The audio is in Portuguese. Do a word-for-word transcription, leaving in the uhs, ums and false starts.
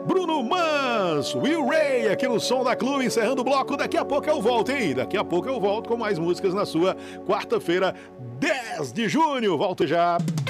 Bruno Mans, Will Ray, aqui no Som da Clube, encerrando o bloco. Daqui a pouco eu volto, hein? Daqui a pouco eu volto com mais músicas na sua quarta-feira, dez de junho. Volto já.